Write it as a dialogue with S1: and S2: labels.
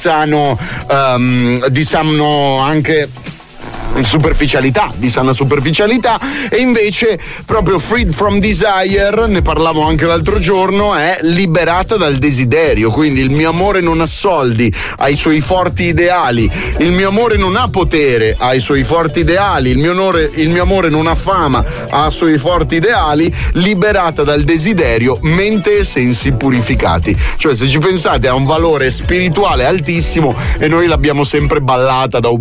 S1: sano anche superficialità, di sana superficialità, e invece proprio Freed from Desire, ne parlavo anche l'altro giorno, è liberata dal desiderio. Quindi il mio amore non ha soldi, ha i suoi forti ideali, il mio amore non ha potere, ha i suoi forti ideali, il mio amore non ha fama, ha i suoi forti ideali, liberata dal desiderio, mente e sensi purificati. Cioè, se ci pensate, ha un valore spirituale altissimo e noi l'abbiamo sempre ballata da